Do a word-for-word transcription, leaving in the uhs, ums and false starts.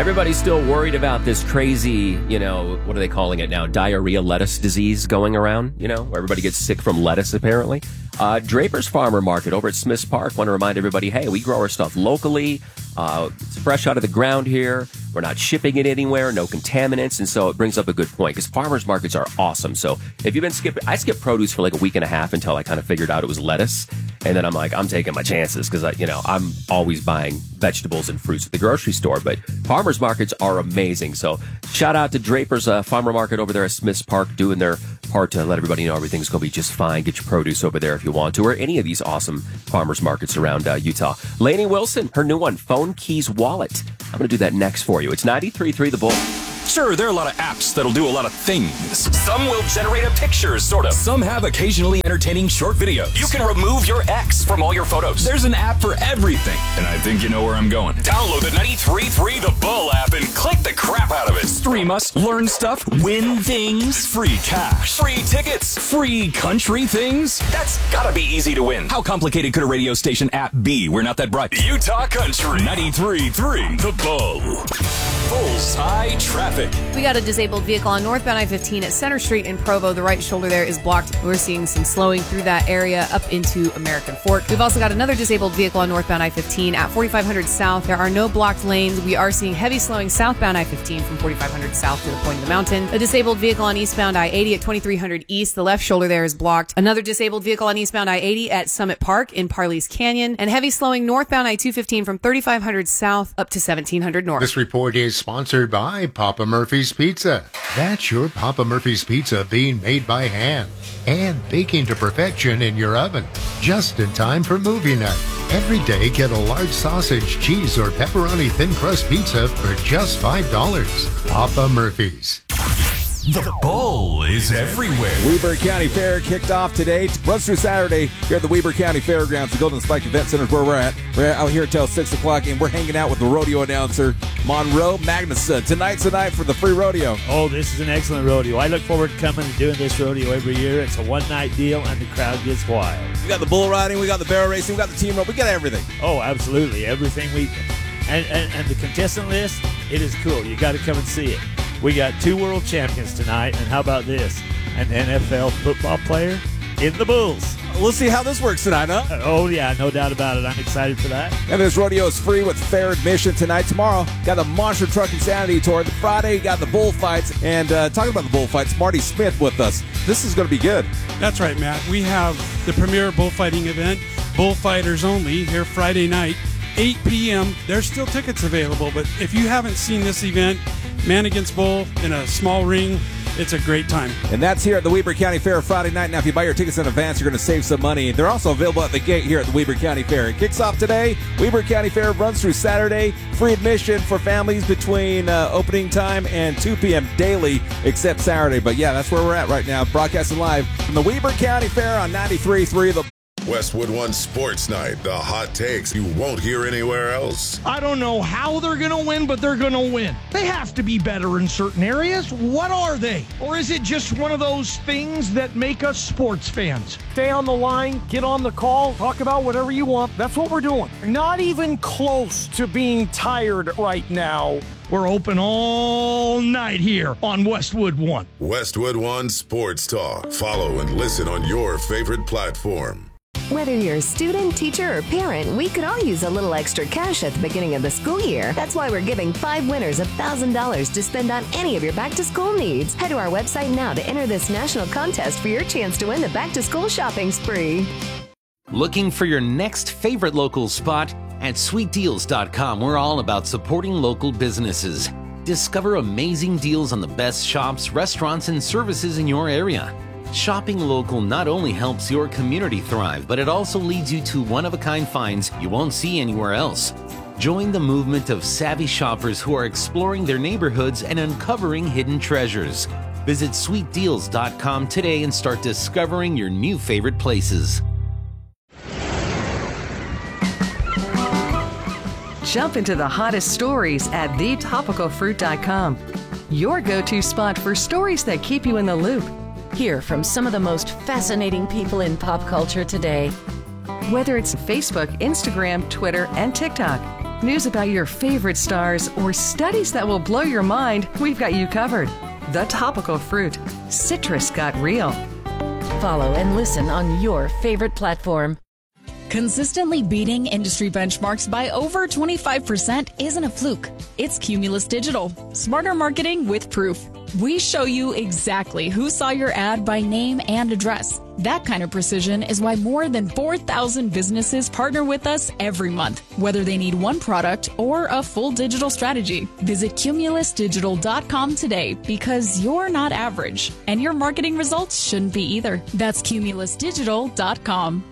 Everybody's still worried about this crazy, you know, what are they calling it now? Diarrhea lettuce disease going around, you know, where everybody gets sick from lettuce, apparently. Uh, Draper's Farmer Market over at Smiths Park. Want to remind everybody, hey, we grow our stuff locally. Uh, it's fresh out of the ground here. We're not shipping it anywhere, no contaminants. And so it brings up a good point because farmers markets are awesome. So if you've been skipping, I skipped produce for like a week and a half until I kind of figured out it was lettuce. And then I'm like, I'm taking my chances because, I, you know, I'm always buying vegetables and fruits at the grocery store. But farmers markets are amazing. So shout out to Draper's uh, Farmer Market over there at Smiths Park doing their part to let everybody know everything's going to be just fine. Get your produce over there if you want to, or any of these awesome farmers markets around uh, Utah. Lainey Wilson, her new one, Phone Keys Wallet. I'm going to do that next for you. It's ninety-three point three The Bull. Sure, there are a lot of apps that'll do a lot of things. Some will generate a picture, sort of. Some have occasionally entertaining short videos. You can remove your ex from all your photos. There's an app for everything. And I think you know where I'm going. Download the ninety-three point three The Bull app and click the crap out of it. Stream us, learn stuff, win things, free cash, free tickets, free country things. That's gotta be easy to win. How complicated could a radio station app be? We're not that bright. Utah Country, ninety-three point three The Bull. Bullseye traffic. We got a disabled vehicle on northbound I fifteen at Center Street in Provo. The right shoulder there is blocked. We're seeing some slowing through that area up into American Fork. We've also got another disabled vehicle on northbound I fifteen at forty-five hundred South. There are no blocked lanes. We are seeing heavy slowing southbound I fifteen from forty-five hundred South to the point of the mountain. A disabled vehicle on eastbound I eighty at twenty-three hundred East. The left shoulder there is blocked. Another disabled vehicle on eastbound I eighty at Summit Park in Parley's Canyon. And heavy slowing northbound I two fifteen from thirty-five hundred South up to seventeen hundred North. This report is sponsored by Papa Murphy's Pizza. That's your Papa Murphy's Pizza being made by hand and baking to perfection in your oven. Just in time for movie night. Every day, get a large sausage, cheese, or pepperoni thin crust pizza for just five dollars. Papa Murphy's. The Bull is everywhere. Weber County Fair kicked off today. Runs through Saturday here at the Weber County Fairgrounds. The Golden Spike Event Center is where we're at. We're out here until six o'clock, and we're hanging out with the rodeo announcer, Monroe Magnuson. Tonight's the night for the free rodeo. Oh, this is an excellent rodeo. I look forward to coming and doing this rodeo every year. It's a one-night deal, and the crowd gets wild. We got the bull riding, we got the barrel racing, we got the team rope, we got everything. Oh, absolutely. Everything we... And, and, and the contestant list, it is cool. You got to come and see it. We got two world champions tonight, and how about this? An N F L football player in the Bulls. We'll see how this works tonight, huh? Oh, yeah, no doubt about it. I'm excited for that. And this rodeo is free with fair admission tonight. Tomorrow, got the Monster Truck Insanity Tour. The Friday, got the bullfights. And uh, talking about the bullfights, Marty Smith with us. This is going to be good. That's right, Matt. We have the premier bullfighting event, Bullfighters Only, here Friday night, eight p.m. There's still tickets available, but if you haven't seen this event, man against bull in a small ring, it's a great time. And that's here at the Weber County Fair Friday night. Now, if you buy your tickets in advance, you're going to save some money. They're also available at the gate here at the Weber County Fair. It kicks off today. Weber County Fair runs through Saturday. Free admission for families between uh, opening time and two p.m. daily, except Saturday. But, yeah, that's where we're at right now, broadcasting live from the Weber County Fair on ninety-three point three The Westwood One Sports Night, the hot takes you won't hear anywhere else. I don't know how they're going to win, but they're going to win. They have to be better in certain areas. What are they? Or is it just one of those things that make us sports fans? Stay on the line, get on the call, talk about whatever you want. That's what we're doing. Not even close to being tired right now. We're open all night here on Westwood One. Westwood One Sports Talk. Follow and listen on your favorite platform. Whether you're a student, teacher, or parent, we could all use a little extra cash at the beginning of the school year. That's why we're giving five winners one thousand dollars to spend on any of your back-to-school needs. Head to our website now to enter this national contest for your chance to win the back-to-school shopping spree. Looking for your next favorite local spot? At sweet deals dot com, we're all about supporting local businesses. Discover amazing deals on the best shops, restaurants, and services in your area. Shopping local not only helps your community thrive, but it also leads you to one-of-a-kind finds you won't see anywhere else. Join the movement of savvy shoppers who are exploring their neighborhoods and uncovering hidden treasures. Visit sweet deals dot com today and start discovering your new favorite places. Jump into the hottest stories at the topical fruit dot com. Your go-to spot for stories that keep you in the loop. Hear from some of the most fascinating people in pop culture today. Whether it's Facebook, Instagram, Twitter, and TikTok. News about your favorite stars, or studies that will blow your mind, we've got you covered. The Topical Fruit. Citrus got real. Follow and listen on your favorite platform. Consistently beating industry benchmarks by over twenty-five percent isn't a fluke. It's Cumulus Digital. Smarter marketing with proof. We show you exactly who saw your ad by name and address. That kind of precision is why more than four thousand businesses partner with us every month, whether they need one product or a full digital strategy. Visit cumulus digital dot com today, because you're not average, and your marketing results shouldn't be either. That's cumulus digital dot com.